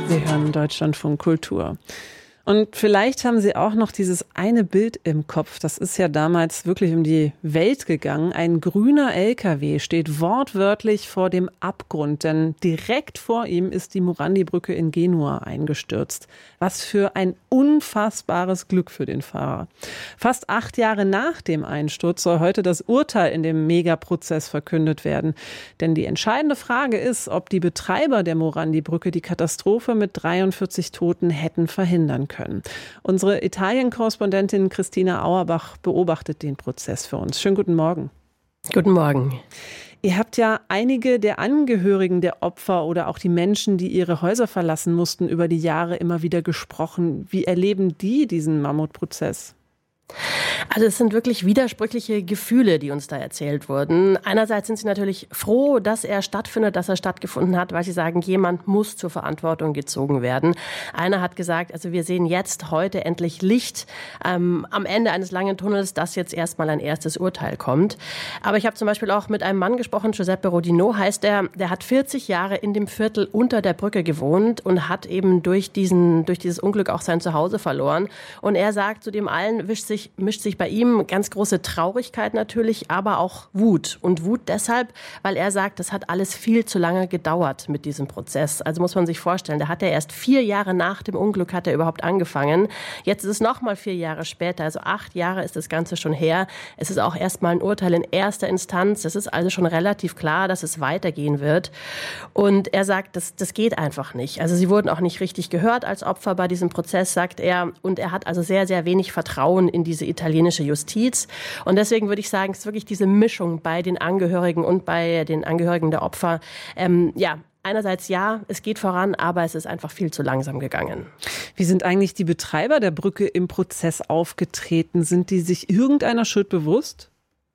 Sie hören Deutschlandfunk Kultur. Und vielleicht haben Sie auch noch dieses eine Bild im Kopf. Das ist ja damals wirklich um die Welt gegangen. Ein grüner LKW steht wortwörtlich vor dem Abgrund, denn direkt vor ihm ist die Morandi-Brücke in Genua eingestürzt. Was für ein unfassbares Glück für den Fahrer. Fast 8 Jahre nach dem Einsturz soll heute das Urteil in dem Megaprozess verkündet werden. Denn die entscheidende Frage ist, ob die Betreiber der Morandi-Brücke die Katastrophe mit 43 Toten hätten verhindern können. Unsere Italien-Korrespondentin Christina Auerbach beobachtet den Prozess für uns. Schönen guten Morgen. Guten Morgen. Ihr habt ja einige der Angehörigen der Opfer oder auch die Menschen, die ihre Häuser verlassen mussten, über die Jahre immer wieder gesprochen. Wie erleben die diesen Mammutprozess? Also es sind wirklich widersprüchliche Gefühle, die uns da erzählt wurden. Einerseits sind sie natürlich froh, dass er stattfindet, dass er stattgefunden hat, weil sie sagen, jemand muss zur Verantwortung gezogen werden. Einer hat gesagt, also wir sehen jetzt heute endlich Licht am Ende eines langen Tunnels, dass jetzt erstmal ein erstes Urteil kommt. Aber ich habe zum Beispiel auch mit einem Mann gesprochen, Giuseppe Rodino heißt er, der hat 40 Jahre in dem Viertel unter der Brücke gewohnt und hat eben durch dieses Unglück auch sein Zuhause verloren. Und er sagt, zu dem allen mischt sich bei ihm ganz große Traurigkeit natürlich, aber auch Wut. Und Wut deshalb, weil er sagt, das hat alles viel zu lange gedauert mit diesem Prozess. Also muss man sich vorstellen, da hat er erst 4 Jahre nach dem Unglück hat er überhaupt angefangen. Jetzt ist es nochmal 4 Jahre später, also 8 Jahre ist das Ganze schon her. Es ist auch erstmal ein Urteil in erster Instanz. Es ist also schon relativ klar, dass es weitergehen wird. Und er sagt, das geht einfach nicht. Also sie wurden auch nicht richtig gehört als Opfer bei diesem Prozess, sagt er. Und er hat also sehr, sehr wenig Vertrauen in diese italienische Justiz. Und deswegen würde ich sagen, es ist wirklich diese Mischung bei den Angehörigen und bei den Angehörigen der Opfer. Einerseits ja, es geht voran, aber es ist einfach viel zu langsam gegangen. Wie sind eigentlich die Betreiber der Brücke im Prozess aufgetreten? Sind die sich irgendeiner Schuld bewusst?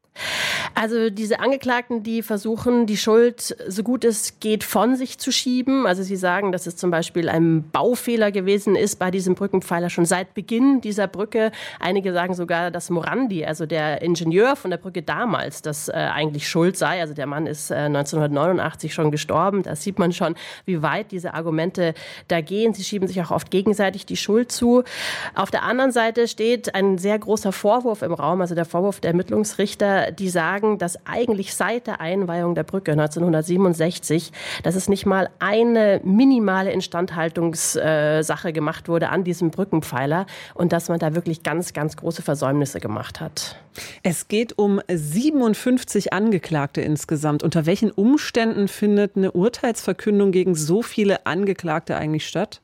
Also diese Angeklagten, die versuchen, die Schuld so gut es geht von sich zu schieben. Also sie sagen, dass es zum Beispiel ein Baufehler gewesen ist bei diesem Brückenpfeiler schon seit Beginn dieser Brücke. Einige sagen sogar, dass Morandi, also der Ingenieur von der Brücke damals, das eigentlich schuld sei. Also der Mann ist 1989 schon gestorben. Da sieht man schon, wie weit diese Argumente da gehen. Sie schieben sich auch oft gegenseitig die Schuld zu. Auf der anderen Seite steht ein sehr großer Vorwurf im Raum, also der Vorwurf der Ermittlungsrichter, die sagen, dass eigentlich seit der Einweihung der Brücke 1967, dass es nicht mal eine minimale Instandhaltungssache gemacht wurde an diesem Brückenpfeiler und dass man da wirklich ganz, ganz große Versäumnisse gemacht hat. Es geht um 57 Angeklagte insgesamt. Unter welchen Umständen findet eine Urteilsverkündung gegen so viele Angeklagte eigentlich statt?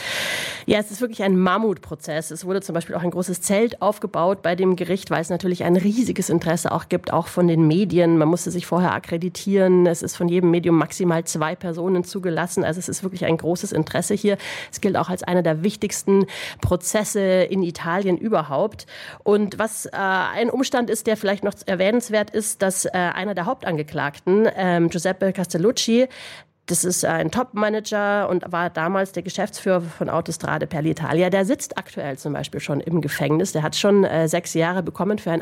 Ja, es ist wirklich ein Mammutprozess. Es wurde zum Beispiel auch ein großes Zelt aufgebaut bei dem Gericht, weil es natürlich ein riesiges Interesse auch gibt, auch von den Medien. Man musste sich vorher akkreditieren. Es ist von jedem Medium maximal 2 Personen zugelassen. Also es ist wirklich ein großes Interesse hier. Es gilt auch als einer der wichtigsten Prozesse in Italien überhaupt. Und was ein Umstand ist, der vielleicht noch erwähnenswert ist, dass einer der Hauptangeklagten, Giuseppe Castellucci, das ist ein Top-Manager und war damals der Geschäftsführer von Autostrade per l'Italia. Der sitzt aktuell zum Beispiel schon im Gefängnis. Der hat schon 6 Jahre bekommen für ein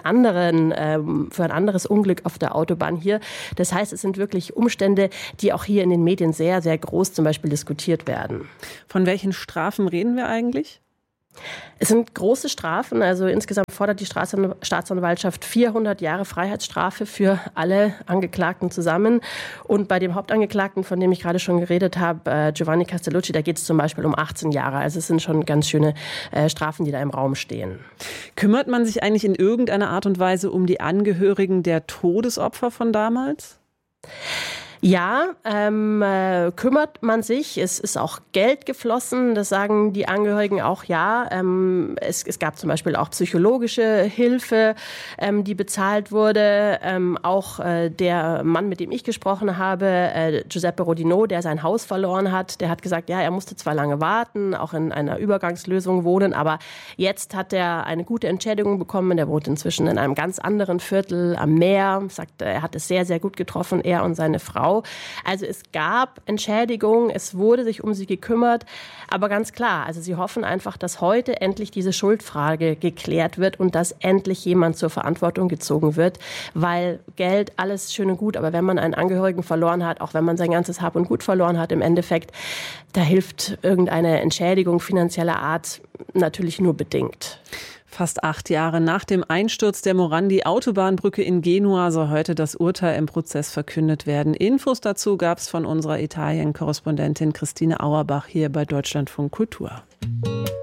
anderes Unglück auf der Autobahn hier. Das heißt, es sind wirklich Umstände, die auch hier in den Medien sehr, sehr groß zum Beispiel diskutiert werden. Von welchen Strafen reden wir eigentlich? Es sind große Strafen, also insgesamt fordert die Staatsanwaltschaft 400 Jahre Freiheitsstrafe für alle Angeklagten zusammen. Und bei dem Hauptangeklagten, von dem ich gerade schon geredet habe, Giovanni Castellucci, da geht es zum Beispiel um 18 Jahre. Also es sind schon ganz schöne Strafen, die da im Raum stehen. Kümmert man sich eigentlich in irgendeiner Art und Weise um die Angehörigen der Todesopfer von damals? Ja, kümmert man sich. Es ist auch Geld geflossen, das sagen die Angehörigen auch, ja. Es gab zum Beispiel auch psychologische Hilfe, die bezahlt wurde. Auch der Mann, mit dem ich gesprochen habe, Giuseppe Rodino, der sein Haus verloren hat, der hat gesagt, ja, er musste zwar lange warten, auch in einer Übergangslösung wohnen, aber jetzt hat er eine gute Entschädigung bekommen. Er wohnt inzwischen in einem ganz anderen Viertel am Meer, sagt, er hat es sehr, sehr gut getroffen, er und seine Frau. Frau. Also es gab Entschädigung, es wurde sich um sie gekümmert. Aber ganz klar, also sie hoffen einfach, dass heute endlich diese Schuldfrage geklärt wird und dass endlich jemand zur Verantwortung gezogen wird. Weil Geld, alles schön und gut, aber wenn man einen Angehörigen verloren hat, auch wenn man sein ganzes Hab und Gut verloren hat, im Endeffekt, da hilft irgendeine Entschädigung finanzieller Art natürlich nur bedingt. Fast 8 Jahre nach dem Einsturz der Morandi-Autobahnbrücke in Genua soll heute das Urteil im Prozess verkündet werden. Infos dazu gab es von unserer Italien-Korrespondentin Christine Auerbach hier bei Deutschlandfunk Kultur.